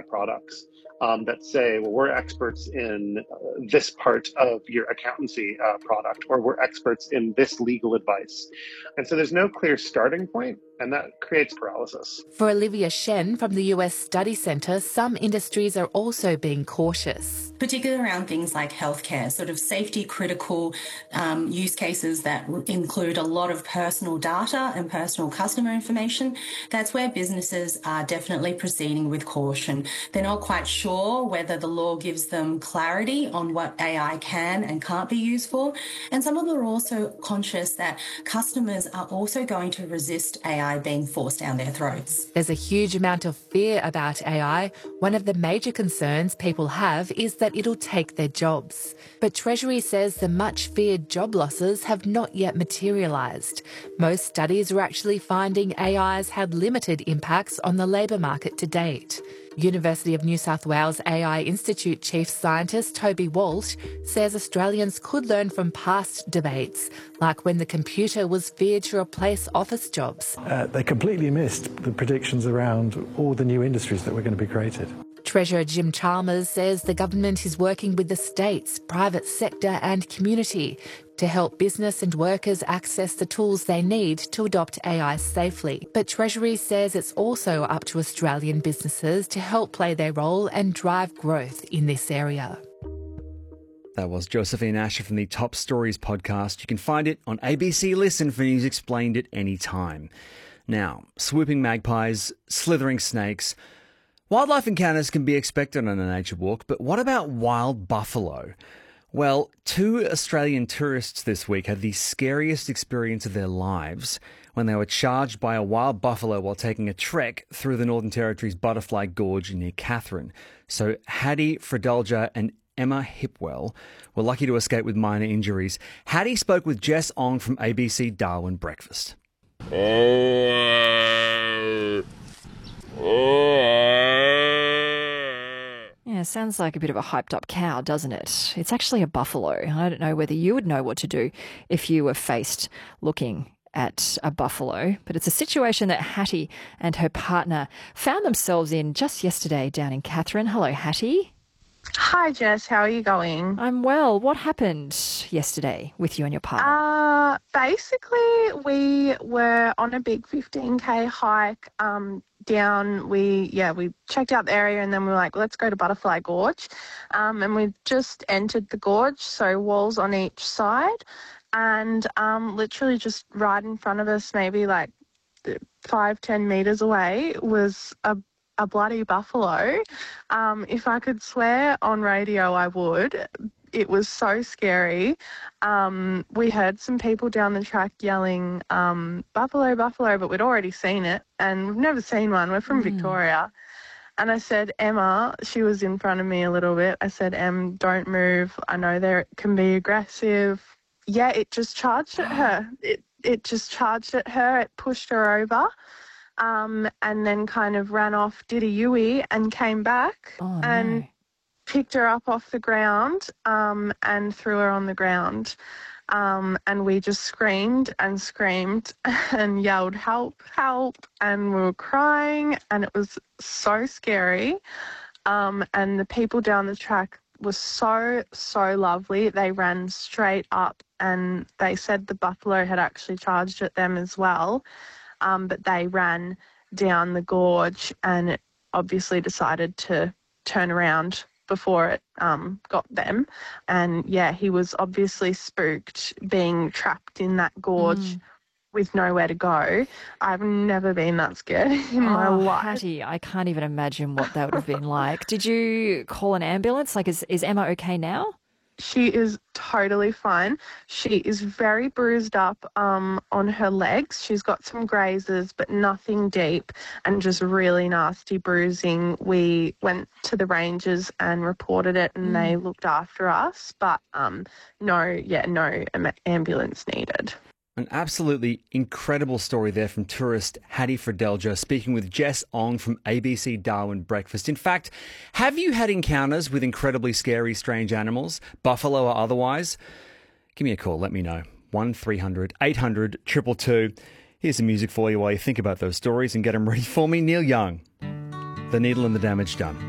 products that say, well, we're experts in this part of your accountancy product, or we're experts in this legal advice. And so there's no clear starting point, and that creates paralysis. For Olivia Shen from the US Study Centre, some industries are also being cautious. Particularly around things like healthcare, sort of safety critical use cases that include a lot of personal data and personal customer information. That's where businesses are definitely proceeding with caution. They're not quite sure whether the law gives them clarity on what AI can and can't be used for. And some of them are also conscious that customers are also going to resist AI being forced down their throats. There's a huge amount of fear about AI. One of the major concerns people have is that it'll take their jobs. But Treasury says the much feared job losses have not yet materialised. Most studies are actually finding AI's had limited impacts on the labour market to date. University of New South Wales AI Institute Chief Scientist Toby Walsh says Australians could learn from past debates, like when the computer was feared to replace office jobs. They completely missed the predictions around all the new industries that were going to be created. Treasurer Jim Chalmers says the government is working with the states, private sector and community to help business and workers access the tools they need to adopt AI safely. But Treasury says it's also up to Australian businesses to help play their role and drive growth in this area. That was Josephine Asher from the Top Stories podcast. You can find it on ABC Listen for News Explained at any time. Now, swooping magpies, slithering snakes. Wildlife encounters can be expected on a nature walk, but what about wild buffalo? Well, 2 Australian tourists this week had the scariest experience of their lives when they were charged by a wild buffalo while taking a trek through the Northern Territory's Butterfly Gorge near Katherine. So Hattie Fredelja and Emma Hipwell were lucky to escape with minor injuries. Hattie spoke with Jess Ong from ABC Darwin Breakfast. Yeah, sounds like a bit of a hyped up cow, doesn't it? It's actually a buffalo. I don't know whether you would know what to do if you were faced looking at a buffalo, but it's a situation that Hattie and her partner found themselves in just yesterday down in Katherine. Hello, Hattie. Hi, Jess. How are you going? I'm well. What happened yesterday with you and your partner? Basically, we were on a big 15K hike down. We checked out the area and then we were like, let's go to Butterfly Gorge. And we just entered the gorge, so walls on each side. And literally just right in front of us, maybe like 5-10 metres away, was a bloody buffalo. If I could swear on radio, I would. It was so scary. We heard some people down the track yelling, buffalo, buffalo, but we'd already seen it, and we've never seen one. We're from Victoria. And I said, Emma, she was in front of me a little bit. I said, Em, don't move. I know they can be aggressive. Yeah, it just charged at her. It just charged at her. It pushed her over. And then kind of ran off, did a U-E and came back and picked her up off the ground and threw her on the ground. And we just screamed and yelled, help, help. And we were crying and it was so scary. And the people down the track were so lovely. They ran straight up and they said the buffalo had actually charged at them as well. But they ran down the gorge and it obviously decided to turn around before it got them. And, yeah, he was obviously spooked being trapped in that gorge with nowhere to go. I've never been that scared in my life. Hattie, I can't even imagine what that would have been like. Did you call an ambulance? Like, is Emma okay now? She is totally fine. She is very bruised up on her legs. She's got some grazes, but nothing deep and just really nasty bruising. We went to the rangers and reported it and they looked after us, but no ambulance needed. An absolutely incredible story there from tourist Hattie Fredelja speaking with Jess Ong from ABC Darwin Breakfast. In fact, have you had encounters with incredibly scary, strange animals, buffalo or otherwise? Give me a call, let me know. 1300 800 222. Here's some music for you while you think about those stories and get them ready for me. Neil Young, The Needle and the Damage Done.